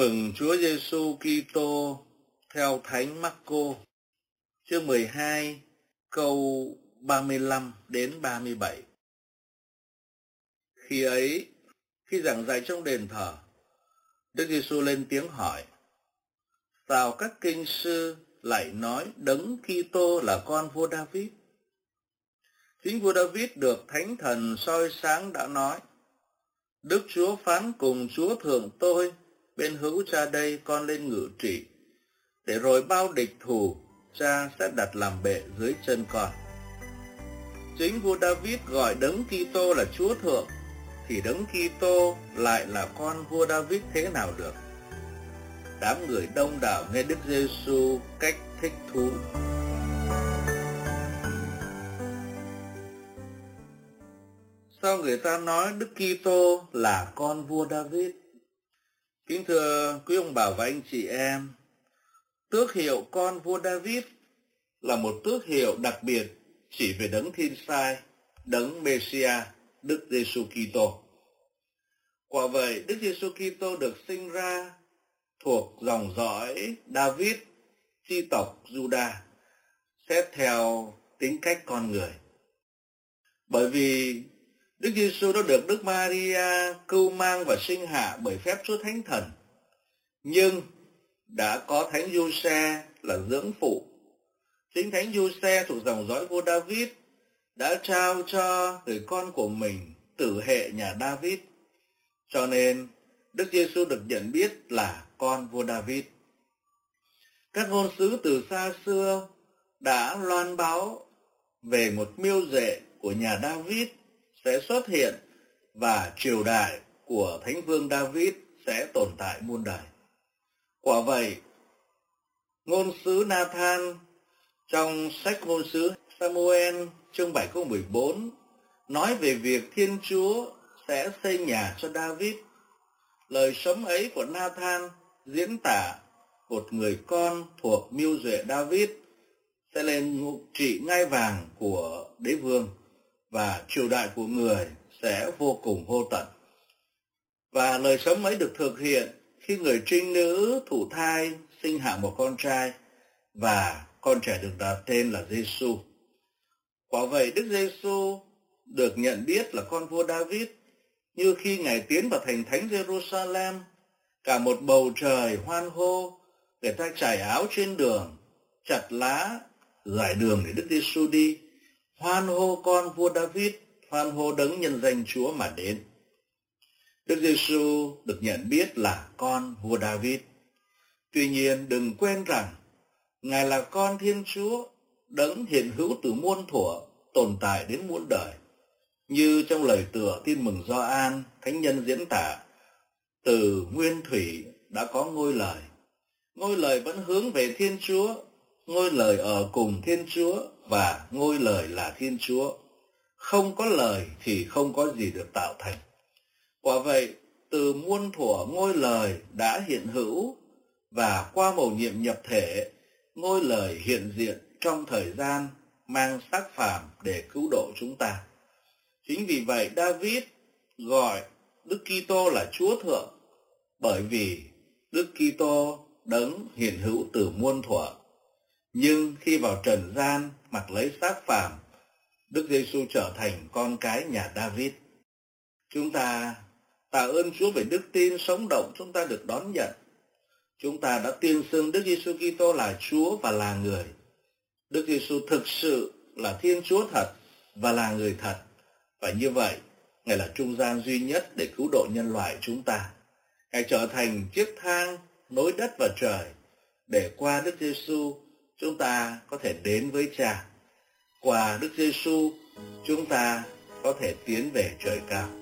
Mừng Chúa Giêsu Kitô theo Thánh Marco, chương 12, câu 35 đến 37. Khi ấy, khi giảng dạy trong đền thờ, Đức Giêsu lên tiếng hỏi: Sao các kinh sư lại nói Đấng Kitô là con vua David? Chính vua David được Thánh Thần soi sáng đã nói: Đức Chúa phán cùng Chúa thượng tôi, bên hữu Cha đây con lên ngự trị, để rồi bao địch thù Cha sẽ đặt làm bệ dưới chân con. Chính vua David gọi Đấng Kitô là Chúa thượng, thì Đấng Kitô lại là con vua David thế nào được? Đám người đông đảo nghe Đức Giêsu cách thích thú. Sao người ta nói Đức Kitô là con vua David? Kính thưa quý ông bà và anh chị em, tước hiệu con vua David là một tước hiệu đặc biệt chỉ về Đấng Thiên Sai, Đấng Messiah, Đức Giêsu Kitô. Quả vậy, Đức Giêsu Kitô được sinh ra thuộc dòng dõi David, chi tộc Juda, xét theo tính cách con người. Bởi vì Đức Giêsu đã được Đức Maria cưu mang và sinh hạ bởi phép Chúa Thánh Thần, nhưng đã có Thánh Giuse là dưỡng phụ. Chính Thánh Giuse thuộc dòng dõi vua David đã trao cho người con của mình tử hệ nhà David, cho nên Đức Giêsu được nhận biết là con vua David. Các ngôn sứ từ xa xưa đã loan báo về một miêu rệ của nhà David sẽ xuất hiện và triều đại của Thánh Vương David sẽ tồn tại muôn đời. Quả vậy, ngôn sứ Nathan trong sách ngôn sứ Samuel chương 7 câu 14 nói về việc Thiên Chúa sẽ xây nhà cho David. Lời sấm ấy của Nathan diễn tả một người con thuộc mưu duệ David sẽ lên ngự trị ngai vàng của đế vương, và triều đại của người sẽ vô cùng vô tận. Và lời sấm ấy được thực hiện khi người trinh nữ thụ thai sinh hạ một con trai, và con trẻ được đặt tên là Giêsu. Quả vậy, Đức Giêsu được nhận biết là con vua David, như khi Ngài tiến vào thành thánh Jerusalem, cả một bầu trời hoan hô, người ta trải áo trên đường, chặt lá, giải đường để Đức Giêsu đi, hoan hô con vua David, hoan hô Đấng nhân danh Chúa mà đến. Đức Giêsu được nhận biết là con vua David. Tuy nhiên, đừng quên rằng Ngài là con Thiên Chúa, Đấng hiện hữu từ muôn thuở, tồn tại đến muôn đời. Như trong lời tựa Tin mừng Gioan, thánh nhân diễn tả: từ nguyên thủy đã có ngôi lời. Ngôi lời vẫn hướng về Thiên Chúa, ngôi lời ở cùng Thiên Chúa, và ngôi lời là Thiên Chúa. Không có lời thì không có gì được tạo thành. Quả vậy, từ muôn thuở ngôi lời đã hiện hữu, và qua mầu nhiệm nhập thể, ngôi lời hiện diện trong thời gian, mang xác phàm để cứu độ chúng ta. Chính vì vậy, David gọi Đức Kitô là Chúa thượng, bởi vì Đức Kitô Đấng hiện hữu từ muôn thuở. Nhưng khi vào trần gian mặc lấy xác phàm, Đức Giêsu trở thành con cái nhà David. Chúng ta tạ ơn Chúa về đức tin sống động chúng ta được đón nhận. Chúng ta đã tuyên xưng Đức Giêsu Kitô là Chúa và là người. Đức Giêsu thực sự là Thiên Chúa thật và là người thật. Và như vậy, Ngài là trung gian duy nhất để cứu độ nhân loại chúng ta. Ngài trở thành chiếc thang nối đất và trời, để qua Đức Giêsu chúng ta có thể đến với Cha. Qua Đức Giêsu chúng ta có thể tiến về trời cao.